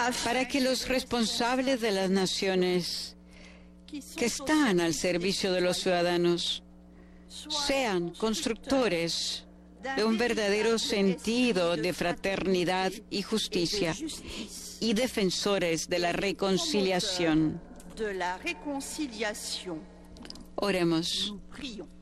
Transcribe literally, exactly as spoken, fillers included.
para que los responsables de las naciones que están al servicio de los ciudadanos sean constructores de un verdadero sentido de fraternidad y justicia y defensores de la reconciliación. Oremos.